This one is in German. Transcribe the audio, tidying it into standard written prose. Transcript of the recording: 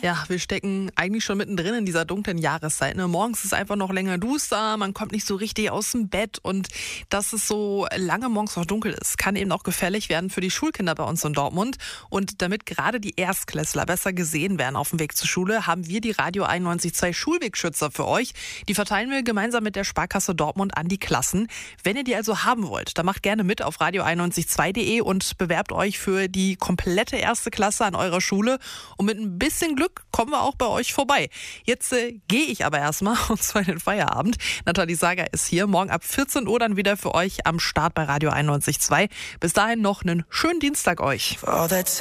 Ja, wir stecken eigentlich schon mittendrin in dieser dunklen Jahreszeit. Ne? Morgens ist es einfach noch länger duster, man kommt nicht so richtig aus dem Bett und dass es so lange morgens noch dunkel ist, kann eben auch gefährlich werden für die Schulkinder bei uns in Dortmund. Und damit gerade die Erstklässler besser gesehen werden auf dem Weg zur Schule, haben wir die Radio 91.2 Schulwegschützer für euch. Die verteilen wir gemeinsam mit der Sparkasse Dortmund an die Klassen. Wenn ihr die also haben wollt, dann macht gerne mit auf radio912.de und bewerbt euch für die komplette erste Klasse an eurer Schule. Und mit ein bisschen Glück kommen wir auch bei euch vorbei. Jetzt gehe ich aber erstmal, und zwar in den Feierabend. Nathalie Sager ist hier. Morgen ab 14 Uhr dann wieder für euch am Start bei Radio 91.2. Bis dahin noch einen schönen Dienstag euch.